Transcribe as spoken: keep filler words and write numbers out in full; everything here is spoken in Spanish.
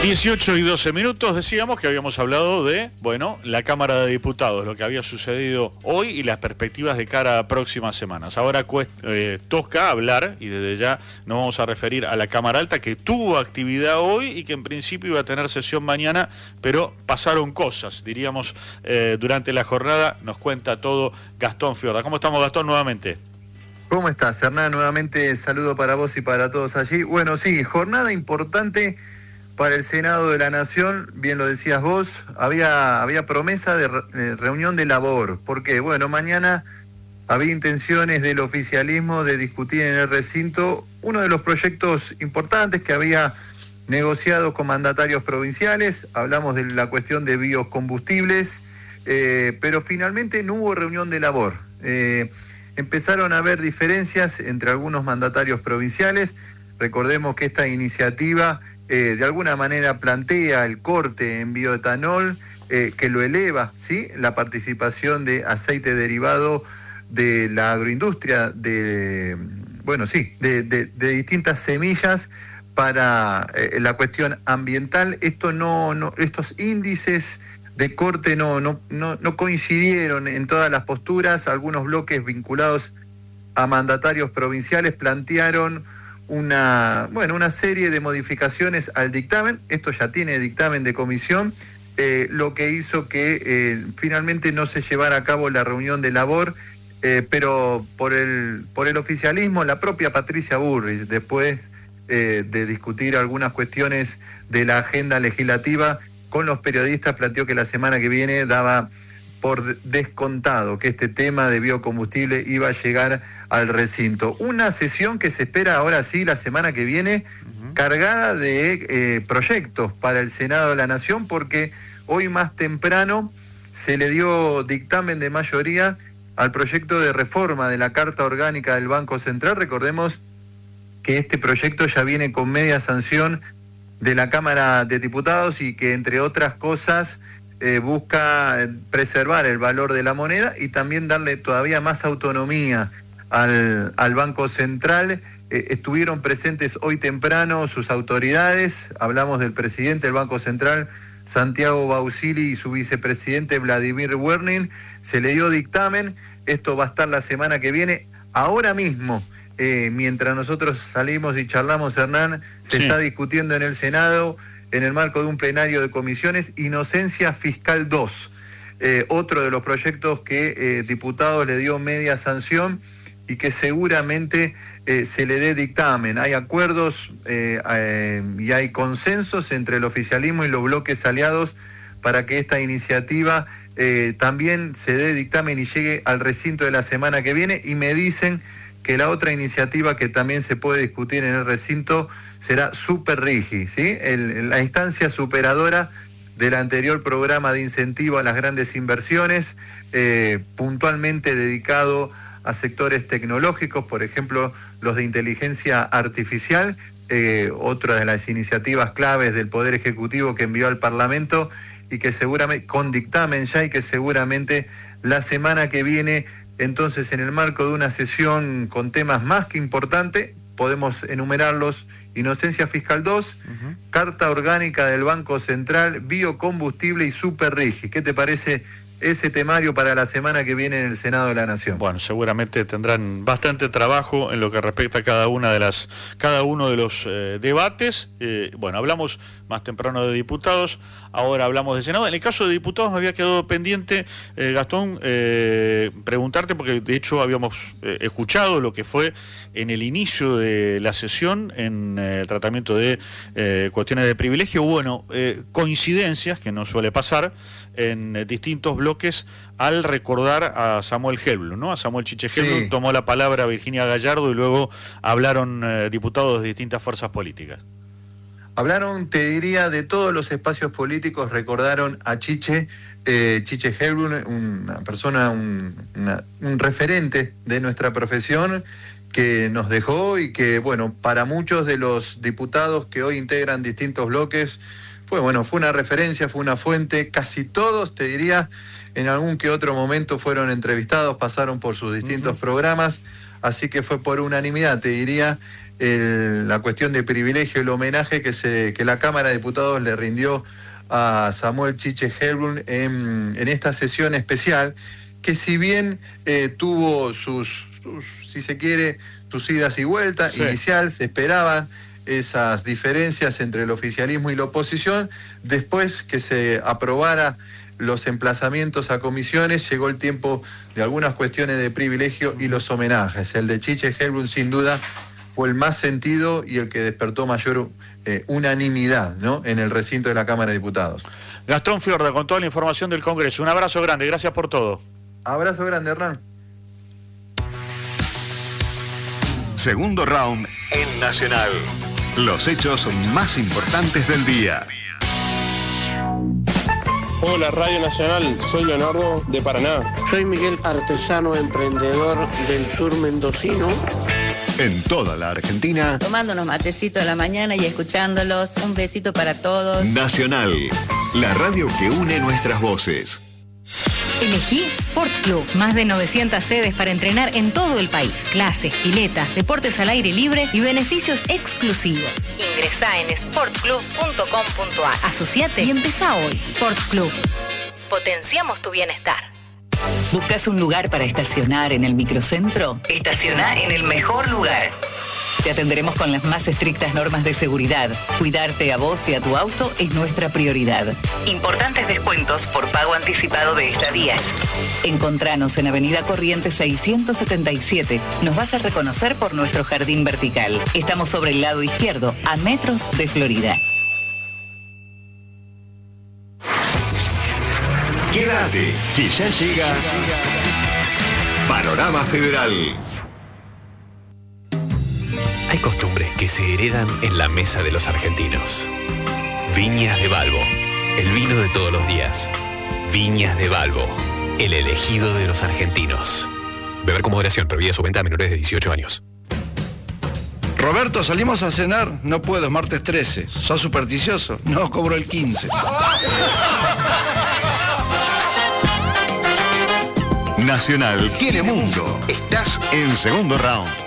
dieciocho y doce minutos, decíamos que habíamos hablado de, bueno, la Cámara de Diputados, lo que había sucedido hoy y las perspectivas de cara a próximas semanas. Ahora eh, toca hablar, y desde ya nos vamos a referir a la Cámara Alta, que tuvo actividad hoy y que en principio iba a tener sesión mañana, pero pasaron cosas, diríamos, eh, durante la jornada. Nos cuenta todo Gastón Fiorda. ¿Cómo estamos, Gastón, nuevamente? ¿Cómo estás, Hernán? Nuevamente saludo para vos y para todos allí. Bueno, sí, jornada importante para el Senado de la Nación, bien lo decías vos, había, había promesa de re, reunión de labor, porque bueno, mañana había intenciones del oficialismo de discutir en el recinto uno de los proyectos importantes que había negociado con mandatarios provinciales. Hablamos de la cuestión de biocombustibles, eh, pero finalmente no hubo reunión de labor. Eh, empezaron a haber diferencias entre algunos mandatarios provinciales. Recordemos que esta iniciativa eh, de alguna manera plantea el corte en bioetanol, eh, que lo eleva, ¿sí?, la participación de aceite derivado de la agroindustria, de, bueno, sí, de, de, de distintas semillas para eh, la cuestión ambiental. Esto no, no, estos índices de corte no, no, no, no coincidieron en todas las posturas. Algunos bloques vinculados a mandatarios provinciales plantearon una, bueno, una serie de modificaciones al dictamen. Esto ya tiene dictamen de comisión, eh, lo que hizo que eh, finalmente no se llevara a cabo la reunión de labor, eh, pero por el, por el oficialismo, la propia Patricia Bullrich, después eh, de discutir algunas cuestiones de la agenda legislativa con los periodistas, planteó que la semana que viene daba por descontado que este tema de biocombustible iba a llegar al recinto. Una sesión que se espera ahora sí la semana que viene, uh-huh, cargada de eh, proyectos para el Senado de la Nación, porque hoy más temprano se le dio dictamen de mayoría al proyecto de reforma de la Carta Orgánica del Banco Central. Recordemos que este proyecto ya viene con media sanción de la Cámara de Diputados y que, entre otras cosas, Eh, busca preservar el valor de la moneda y también darle todavía más autonomía al, al Banco Central. Eh, estuvieron presentes hoy temprano sus autoridades. Hablamos del presidente del Banco Central, Santiago Bausili, y su vicepresidente, Vladimir Werning. Se le dio dictamen. Esto va a estar la semana que viene. Ahora mismo, eh, mientras nosotros salimos y charlamos, Hernán, se sí. está discutiendo en el Senado, en el marco de un plenario de comisiones, Inocencia Fiscal dos, eh, otro de los proyectos que eh, diputados le dio media sanción y que seguramente eh, se le dé dictamen. Hay acuerdos eh, eh, y hay consensos entre el oficialismo y los bloques aliados para que esta iniciativa eh, también se dé dictamen y llegue al recinto de la semana que viene, y me dicen que la otra iniciativa que también se puede discutir en el recinto será Superrigi, ¿sí? El, la instancia superadora del anterior programa de incentivo a las grandes inversiones, eh, puntualmente dedicado a sectores tecnológicos, por ejemplo, los de inteligencia artificial, eh, otra de las iniciativas claves del Poder Ejecutivo que envió al Parlamento y que seguramente, con dictamen ya, y que seguramente la semana que viene, entonces, en el marco de una sesión con temas más que importantes, podemos enumerarlos: Inocencia Fiscal dos, uh-huh, Carta Orgánica del Banco Central, biocombustible y Superrigi. ¿Qué te parece ese temario para la semana que viene en el Senado de la Nación? Bueno, seguramente tendrán bastante trabajo en lo que respecta a cada una de las, cada uno de los eh, debates. Eh, bueno, hablamos más temprano de diputados, ahora hablamos de Senado. En el caso de diputados me había quedado pendiente, eh, Gastón, eh, preguntarte, porque de hecho habíamos eh, escuchado lo que fue en el inicio de la sesión en el eh, tratamiento de eh, cuestiones de privilegio. Bueno, eh, coincidencias, que no suele pasar, en eh, distintos bloques al recordar a Samuel Helblum, ¿no? A Samuel Chiche Helblum. Sí. Tomó la palabra Virginia Gallardo y luego hablaron eh, diputados de distintas fuerzas políticas. Hablaron, te diría, de todos los espacios políticos. Recordaron a Chiche, eh, Chiche Helblum, una persona, un, una, un referente de nuestra profesión, que nos dejó y que, bueno, para muchos de los diputados que hoy integran distintos bloques, fue, bueno, fue una referencia, fue una fuente. Casi todos, te diría, en algún que otro momento fueron entrevistados, pasaron por sus distintos uh-huh. programas, así que fue por unanimidad, te diría, el, la cuestión de privilegio, el homenaje que, se, que la Cámara de Diputados le rindió a Samuel Chiche Helbrun en, en esta sesión especial, que si bien eh, tuvo sus, sus, si se quiere, sus idas y vueltas, sí. Inicial se esperaban esas diferencias entre el oficialismo y la oposición, después que se aprobara los emplazamientos a comisiones, llegó el tiempo de algunas cuestiones de privilegio y los homenajes. El de Chiche Helbrun sin duda fue el más sentido y el que despertó mayor eh, unanimidad, ¿no?, en el recinto de la Cámara de Diputados. Gastón Fiorda, con toda la información del Congreso. Un abrazo grande, gracias por todo. Abrazo grande, Hernán. Segundo round en Nacional. Los hechos más importantes del día. Hola, Radio Nacional, soy Leonardo de Paraná. Soy Miguel, artesano emprendedor del sur mendocino. En toda la Argentina. Tomando unos matecitos a la mañana y escuchándolos. Un besito para todos. Nacional, la radio que une nuestras voces. Elegí Sport Club. Más de novecientas sedes para entrenar en todo el país. Clases, piletas, deportes al aire libre y beneficios exclusivos. Ingresá en sport club punto com punto a r. Asociate y empezá hoy. Sport Club. Potenciamos tu bienestar. ¿Buscas un lugar para estacionar en el microcentro? Estaciona en el mejor lugar. Te atenderemos con las más estrictas normas de seguridad. Cuidarte a vos y a tu auto es nuestra prioridad. Importantes descuentos por pago anticipado de estadías. Encontranos en Avenida Corrientes seiscientos setenta y siete. Nos vas a reconocer por nuestro jardín vertical. Estamos sobre el lado izquierdo, a metros de Florida. Quédate, que ya llega Panorama Federal. Hay costumbres que se heredan en la mesa de los argentinos. Viñas de Balbo, el vino de todos los días. Viñas de Balbo, el elegido de los argentinos. Beber con moderación, prohibida su venta a menores de dieciocho años. Roberto, ¿salimos a cenar? No puedo, es martes trece. ¿Sos supersticioso? No, cobro el quince. Nacional tiene mundo. Estás en segundo round.